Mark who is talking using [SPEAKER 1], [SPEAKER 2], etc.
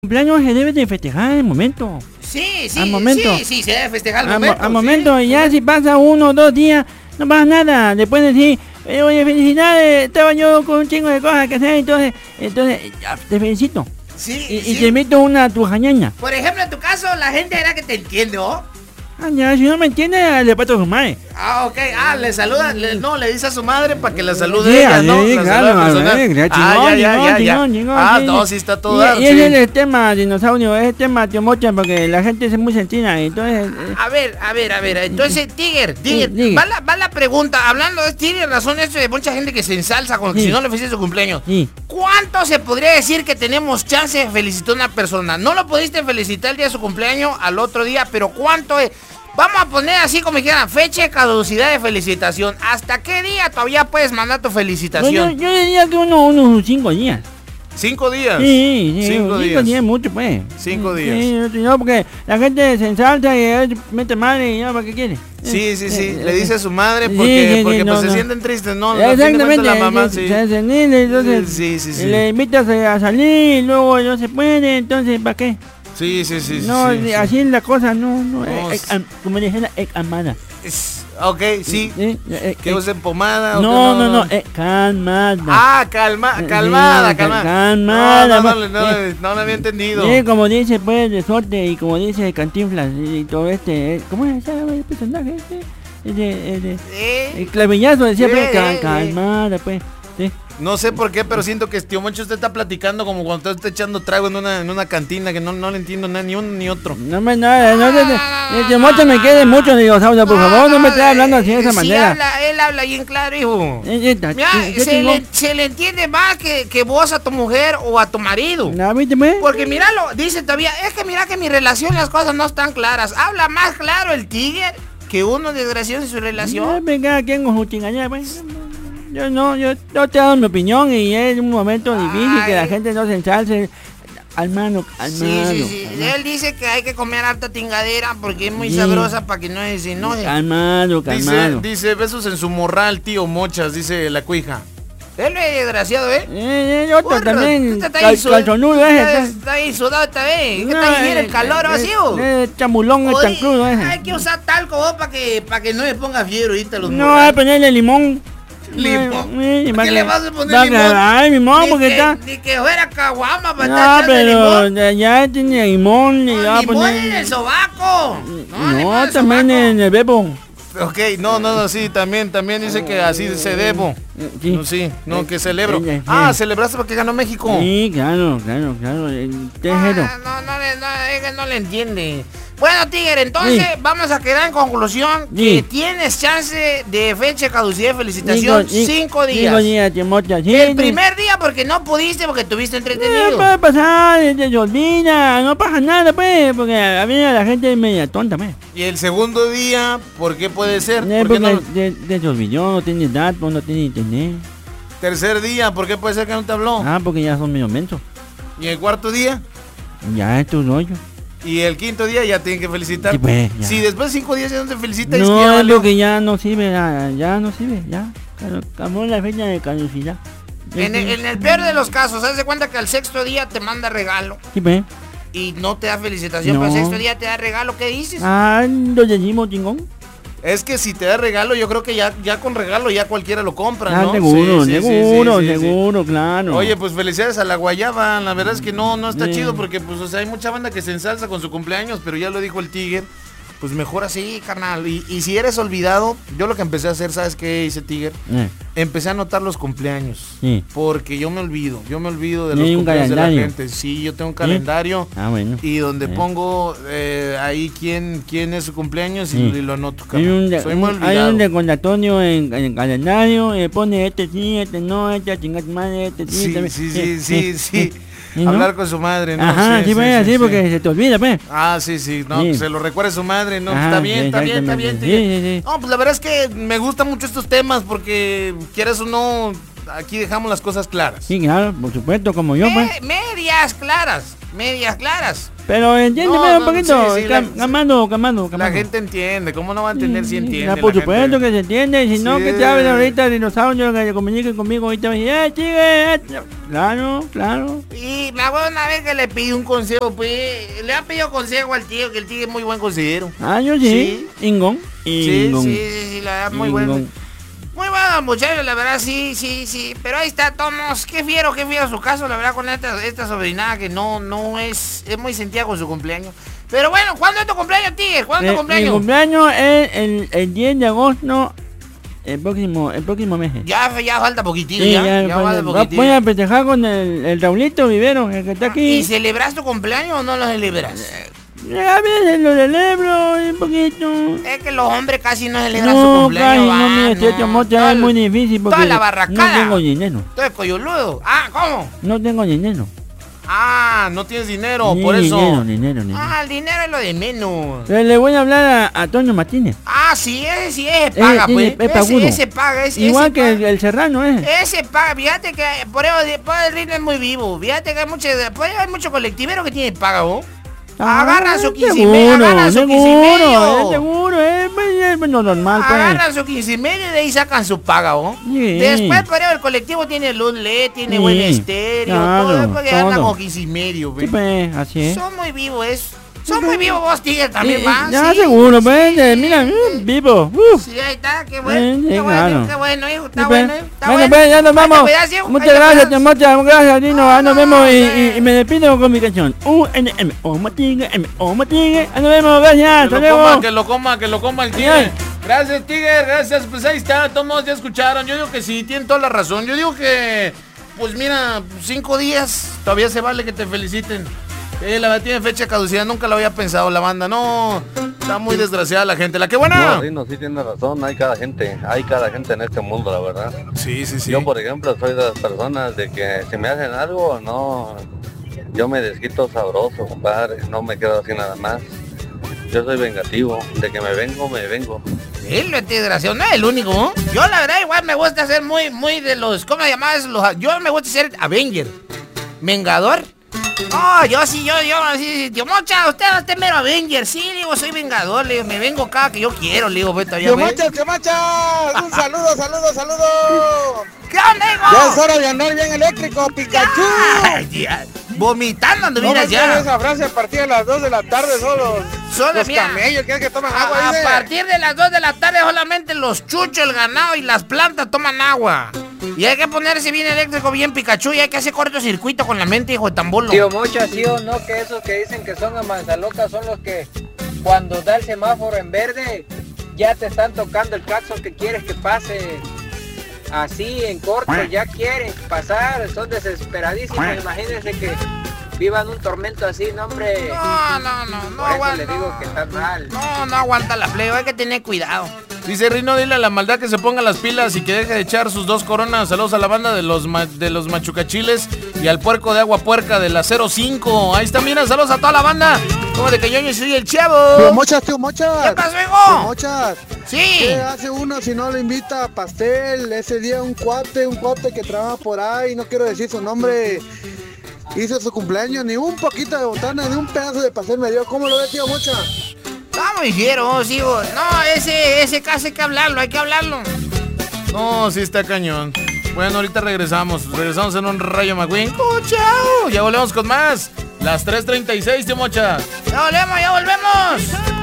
[SPEAKER 1] Cumpleaños se debe de festejar al momento.
[SPEAKER 2] Sí,
[SPEAKER 1] al momento.
[SPEAKER 2] sí, se debe festejar al momento.
[SPEAKER 1] Al momento, y ya si pasa 1 o 2 días, no pasa nada. Después decir, oye, felicidades, estaba yo con un chingo de cosas que hacer, entonces ya, te felicito.
[SPEAKER 2] Sí,
[SPEAKER 1] Y te invito una tujañaña.
[SPEAKER 2] Por ejemplo, en tu caso, la gente era que te entiende, ¿oh?
[SPEAKER 1] Ah, ya, si no me entiende, le pato a su madre.
[SPEAKER 2] Ah, ok. Ah, le saluda, le dice a su madre para que la salude
[SPEAKER 1] Sí,
[SPEAKER 2] ella, ¿no?
[SPEAKER 1] sí,
[SPEAKER 2] La
[SPEAKER 1] claro,
[SPEAKER 2] saluda personal.
[SPEAKER 1] Ya.
[SPEAKER 2] No, sí está todo
[SPEAKER 1] Y
[SPEAKER 2] dado,
[SPEAKER 1] ese
[SPEAKER 2] sí.
[SPEAKER 1] es el tema, dinosaurio, es el tema, tío Mocha, porque la gente es muy sentida, entonces...
[SPEAKER 2] A ver. Entonces, Tiger, va la pregunta. Hablando de Tiger, razón esto de mucha gente que se ensalza con que si no le felicita su cumpleaños.
[SPEAKER 1] Sí.
[SPEAKER 2] ¿Cuánto se podría decir que tenemos chance de felicitar a una persona? No lo pudiste felicitar el día de su cumpleaños, al otro día, pero ¿cuánto es? Vamos a poner así como dijeran, fecha de caducidad de felicitación. ¿Hasta qué día todavía puedes mandar tu felicitación?
[SPEAKER 1] Yo diría que unos 5 días.
[SPEAKER 2] 5 días.
[SPEAKER 1] Sí,
[SPEAKER 2] 5 días.
[SPEAKER 1] 5 días es mucho, pues.
[SPEAKER 2] 5 días.
[SPEAKER 1] Sí, no, porque la gente se ensalza y mete madre y ya, ¿para qué quiere?
[SPEAKER 2] Sí. Le dice a su madre porque
[SPEAKER 1] no,
[SPEAKER 2] se sienten tristes, ¿no?
[SPEAKER 1] Exactamente.
[SPEAKER 2] La mamá, sí.
[SPEAKER 1] Entonces,
[SPEAKER 2] Sí.
[SPEAKER 1] le invitas a salir y luego no se puede, entonces, ¿para qué?
[SPEAKER 2] Sí.
[SPEAKER 1] No, así es la cosa, no, como dijera, amada.
[SPEAKER 2] Ok, sí. Que usen pomada.
[SPEAKER 1] No, calmada.
[SPEAKER 2] Ah, calmada. No lo había entendido.
[SPEAKER 1] Sí, como dice pues Resorte y como dice Cantinflas y todo ¿cómo es ese personaje? El clavillazo decía pues, calmada pues. Sí.
[SPEAKER 2] No sé por qué, pero siento que tío Moncho usted está platicando como cuando usted está echando trago en una cantina que no le entiendo nada, ni uno ni otro.
[SPEAKER 1] No, tío Moncho me quede mucho dinosaurio, por favor, no me esté hablando así de esa manera.
[SPEAKER 2] Él habla bien claro, hijo. Mira, se le entiende más que vos a tu mujer o a tu marido.
[SPEAKER 1] No, ¿viste, pues?
[SPEAKER 2] Porque míralo, dice todavía, es que mira que mi relación las cosas no están claras. Habla más claro el Tiger que uno desgraciado en su relación.
[SPEAKER 1] Venga, ¿quién os chingaña, pues? Yo te he dado mi opinión y es un momento difícil que la gente no se ensalce. Almano.
[SPEAKER 2] Sí. Él dice que hay que comer harta tingadera porque es muy sabrosa para que no se enoje.
[SPEAKER 1] Calmado.
[SPEAKER 2] Dice besos en su morral, tío Mochas, dice la cuija. Él es desgraciado,
[SPEAKER 1] Otro también. Calzonudo
[SPEAKER 2] está ahí sudado esta vez. ¿Qué está ahí el calor así?
[SPEAKER 1] Chamulón, chancludo
[SPEAKER 2] Hay que usar talco vos para que no me ponga fiebre ahorita los
[SPEAKER 1] morrales. No, hay que ponerle limón.
[SPEAKER 2] ¿Por qué le vas a poner limón?
[SPEAKER 1] Ay, limón, porque está...
[SPEAKER 2] Ni que fuera caguama para estar echando limón.
[SPEAKER 1] No, pero ya tiene limón.
[SPEAKER 2] Limón en el sobaco.
[SPEAKER 1] No, también en el bebo.
[SPEAKER 2] Ok, no, sí, también dice que así se debo. Sí, que celebro. ¿Celebraste porque ganó México?
[SPEAKER 1] Sí, claro.
[SPEAKER 2] Tejero. No le entiende. Bueno, Tigre, entonces vamos a quedar en conclusión que tienes chance de fecha de caducidad de felicitación 5 días.
[SPEAKER 1] 5 días, Timocha.
[SPEAKER 2] El primer día porque no pudiste, porque estuviste entretenido.
[SPEAKER 1] No puede pasar, se olvida, no pasa nada, pues, porque a mí la gente es media tonta, pues.
[SPEAKER 2] Y el segundo día, ¿por qué puede ser?
[SPEAKER 1] Porque se olvidó, no tiene datos, no tiene internet.
[SPEAKER 2] Tercer día, ¿por qué puede ser que no te habló?
[SPEAKER 1] Porque ya son medio mensos.
[SPEAKER 2] ¿Y el cuarto día?
[SPEAKER 1] Ya es tu rollo.
[SPEAKER 2] Y el quinto día ya tienen que felicitar.
[SPEAKER 1] Sí, pues,
[SPEAKER 2] si después de 5 días ya no se felicita,
[SPEAKER 1] no, es porque ya no sirve, ya no sirve, ya. Cambió la fecha de caducidad.
[SPEAKER 2] En el peor de los casos, haz de cuenta que al sexto día te manda regalo.
[SPEAKER 1] Sí, pues.
[SPEAKER 2] Y no te da felicitación, pero al sexto día te da regalo, ¿qué dices?
[SPEAKER 1] Lo decimos, chingón.
[SPEAKER 2] Es que si te da regalo, yo creo que ya con regalo ya cualquiera lo compra, ¿no?
[SPEAKER 1] Seguro, claro.
[SPEAKER 2] Oye, pues felicidades a la guayaba. La verdad es que no está chido porque pues hay mucha banda que se ensalza con su cumpleaños, pero ya lo dijo el Tiger. Pues mejor así, carnal. Y si eres olvidado, yo lo que empecé a hacer, ¿sabes qué hice, Tiger? Empecé a anotar los cumpleaños. Porque yo me olvido de los cumpleaños de la gente. Sí, yo tengo un calendario.
[SPEAKER 1] Bueno.
[SPEAKER 2] Y donde pongo ahí quién es su cumpleaños y lo anoto, carnal. Soy muy olvidado.
[SPEAKER 1] Hay un recordatorio en el calendario, pone este sí, este no, este chingada madre, este sí.
[SPEAKER 2] Sí. Hablar con su madre, ¿no?
[SPEAKER 1] Ajá, sí, porque se te olvida, pues.
[SPEAKER 2] Sí, se lo recuerda su madre, ¿no? Está bien.
[SPEAKER 1] Sí.
[SPEAKER 2] No, pues la verdad es que me gustan mucho estos temas porque, quieras o no, aquí dejamos las cosas claras.
[SPEAKER 1] Sí, claro, por supuesto, como yo, pues.
[SPEAKER 2] Medias claras. medias claras.
[SPEAKER 1] Pero entiéndeme un poquito,
[SPEAKER 2] sí,
[SPEAKER 1] Camando.
[SPEAKER 2] La gente entiende, ¿cómo no va a entender si entiende?
[SPEAKER 1] Ya, por supuesto que se entiende, si no,
[SPEAKER 2] Sí.
[SPEAKER 1] que te hablen ahorita dinosaurio, que se comuniquen conmigo ahorita, me dicen, chigue, claro.
[SPEAKER 2] Y me acuerdo una vez que le pedí un consejo, pues, le han pedido consejo al tío, que el tío es muy buen consejero.
[SPEAKER 1] Yo sí, Ingón.
[SPEAKER 2] Sí, la verdad, muy bueno. Muy bueno, muchachos, la verdad, sí. Pero ahí está, Tomos. Qué fiero su caso, la verdad, con esta sobrinada que no es muy sentida con su cumpleaños. Pero bueno, ¿cuándo es tu cumpleaños, Tigre? ¿Cuándo es tu cumpleaños?
[SPEAKER 1] Mi cumpleaños es el 10 de agosto, el próximo mes.
[SPEAKER 2] Ya falta poquitito,
[SPEAKER 1] Sí,
[SPEAKER 2] ya falta poquitito.
[SPEAKER 1] Voy a festejar con el Raulito Vivero, el que está aquí.
[SPEAKER 2] ¿Y celebras tu cumpleaños o no lo celebras?
[SPEAKER 1] A veces lo celebro un poquito.
[SPEAKER 2] Es que los hombres casi no celebran su cumpleaños.
[SPEAKER 1] No, mi Checho Mocha es muy difícil porque
[SPEAKER 2] toda la barracada.
[SPEAKER 1] no tengo dinero.
[SPEAKER 2] Todo es coyoludo. ¿Cómo?
[SPEAKER 1] No tengo dinero.
[SPEAKER 2] No tienes dinero, por eso.
[SPEAKER 1] Dinero.
[SPEAKER 2] El dinero es lo de menos.
[SPEAKER 1] Le voy a hablar a Toño Martínez.
[SPEAKER 2] Sí, ese paga, pues. Ese paga.
[SPEAKER 1] Igual que el Serrano,
[SPEAKER 2] Ese paga, fíjate que por eso el ritmo es muy vivo. Fíjate que hay muchos colectiveros que tienen paga, ¿vos? Agarran su 15 y medio.
[SPEAKER 1] Seguro, es normal, pues.
[SPEAKER 2] Agarran su 15 y medio y de ahí sacan su paga, ¿oh? Sí. Después, por eso, el colectivo tiene luz LED, tiene buen estéreo, todo, porque andan con 15 y medio,
[SPEAKER 1] sí, pues, así es.
[SPEAKER 2] Son muy vivos, Son muy vivos vos, Tigre, también vas.
[SPEAKER 1] Ya, seguro, pues, mira, vivo.
[SPEAKER 2] Sí, ahí está, qué bueno, qué bueno, hijo, está bueno.
[SPEAKER 1] Bueno, pues, ya nos vamos. Muchas gracias, Temocha, gracias, Dino. Nos vemos y me despido con mi canción. UNM, Omatingue, Omatingue. Nos vemos, gracias, hasta luego.
[SPEAKER 2] Que lo coma el Tigre. Gracias, Tigre, gracias, pues ahí está, todos ya escucharon. Yo digo que sí, tienen toda la razón. Yo digo que, pues mira, 5 días, todavía se vale que te feliciten. La verdad tiene fecha de caducidad, nunca lo había pensado la banda, no, está muy desgraciada la gente, la que buena.
[SPEAKER 3] No, Rino, sí tiene razón, hay cada gente en este mundo, la verdad.
[SPEAKER 2] Sí.
[SPEAKER 3] Yo, por ejemplo, soy de las personas de que si me hacen algo, no, yo me desquito sabroso, compadre, no me quedo así nada más. Yo soy vengativo, de que me vengo.
[SPEAKER 2] Sí, lo desgraciado, no es el único, ¿no? Yo la verdad igual me gusta ser muy de los, ¿cómo se llama? Yo me gusta ser Avenger, Vengador. Yo sí, tío Mocha, usted es mero Avenger, sí, le digo, soy vengador, le digo, me vengo cada que yo quiero, le digo,
[SPEAKER 4] tío Mocha, un saludo.
[SPEAKER 2] ¿Qué onda, hijo?
[SPEAKER 4] Ya es hora de andar bien eléctrico, Pikachu.
[SPEAKER 2] Vomitando anduviera ya.
[SPEAKER 4] No esa frase a partir de las 2 de la tarde solo los camellos que toman agua.
[SPEAKER 2] A partir de las 2 de la tarde solamente los chuchos, el ganado y las plantas toman agua. Y hay que ponerse bien eléctrico, bien Pikachu, y hay que hacer cortocircuito con la mente, hijo de tambolo.
[SPEAKER 5] Tío Mocha, ¿sí o no que esos que dicen que son amansalocas son los que cuando da el semáforo en verde ya te están tocando el claxon que quieres que pase así en corto, ya quieren pasar, son desesperadísimos, imagínense que vivan un tormento así, no hombre.
[SPEAKER 2] No
[SPEAKER 5] aguanta. Le digo que está mal.
[SPEAKER 2] No aguanta la plebe, hay que tener cuidado. Dice Rino, dile a la maldad que se ponga las pilas y que deje de echar sus 2 coronas. Saludos a la banda de los machucachiles y al puerco de agua puerca de la 05. Ahí está, mira, saludos a toda la banda. Como de que yo soy el chavo.
[SPEAKER 4] Tío Mocha.
[SPEAKER 2] ¿Qué pasó, hijo?
[SPEAKER 4] Tío Mocha.
[SPEAKER 2] Sí.
[SPEAKER 4] ¿Qué hace uno si no le invita a pastel? Ese día un cuate que trabaja por ahí, no quiero decir su nombre, hizo su cumpleaños, ni un poquito de botana, ni un pedazo de pastel me dio. ¿Cómo lo ve, tío Mocha?
[SPEAKER 2] Vamos, hijero, sigo. No, ese caso hay que hablarlo. No, sí está cañón. Bueno, ahorita regresamos en un Rayo McQueen. ¡Chao! Ya volvemos con más. Las 3:36, tío Mocha. Ya volvemos.